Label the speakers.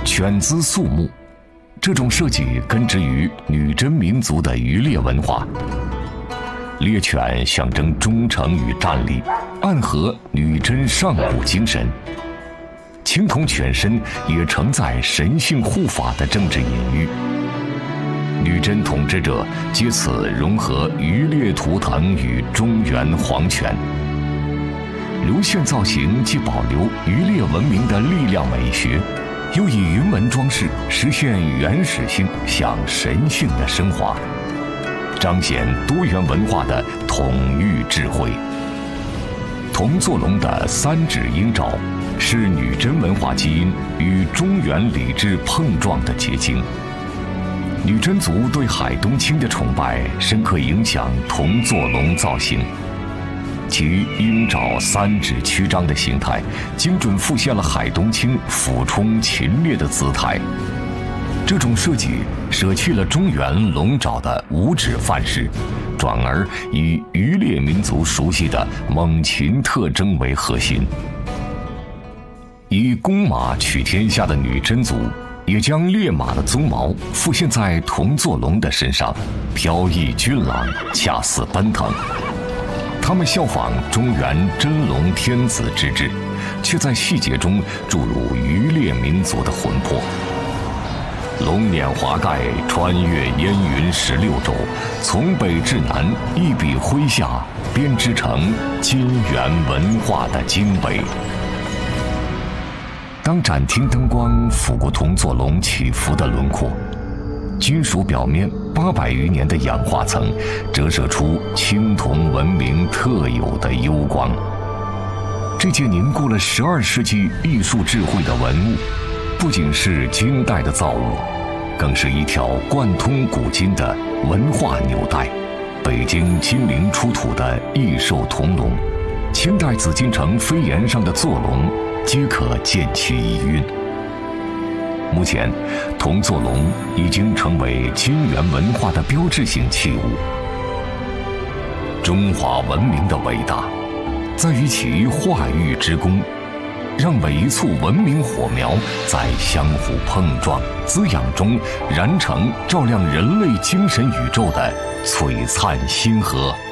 Speaker 1: 犬姿肃穆。这种设计根植于女真民族的渔猎文化。猎犬象征忠诚与战力，暗合女真上古精神。青铜犬身也承载神性护法的政治隐喻。女真统治者借此融合渔猎图腾与中原皇权。流线造型既保留渔猎文明的力量美学，又以云纹装饰实现原始性向神性的升华，彰显多元文化的统御智慧。铜座龙的三指鹰爪是女真文化基因与中原礼制碰撞的结晶。女真族对海东青的崇拜深刻影响铜座龙造型，其鹰爪三指曲张的形态精准复现了海东青俯冲禽猎的姿态。这种设计舍弃了中原龙爪的五指范式，转而以渔猎民族熟悉的猛禽特征为核心。以公马取天下的女真族也将烈马的鬃毛复现在铜座龙的身上，飘逸俊朗，恰似奔腾。他们效仿中原真龙天子之制，却在细节中注入渔猎民族的魂魄。龙辇华盖，穿越烟云16州，从北至南，一笔挥下，编织成金元文化的精北。当展厅灯光拂过铜座龙起伏的轮廓，金属表面800余年的氧化层折射出青铜文明特有的幽光。这件凝固了12世纪艺术智慧的文物，不仅是金代的造物，更是一条贯通古今的文化纽带。北京金陵出土的异兽铜龙，清代紫禁城飞檐上的座龙，皆可见其遗韵。目前，铜座龙已经成为金元文化的标志性器物。中华文明的伟大，在于其化育之功，让每一簇文明火苗在相互碰撞、滋养中燃成照亮人类精神宇宙的璀璨星河。